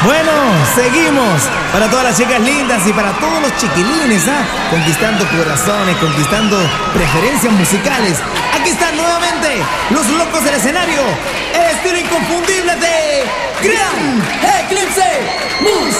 Bueno, seguimos. Para todas las chicas lindas y para todos los chiquilines, conquistando corazones, conquistando preferencias musicales. Aquí están nuevamente los locos del escenario. El estilo inconfundible de Gran Eclipse Musical.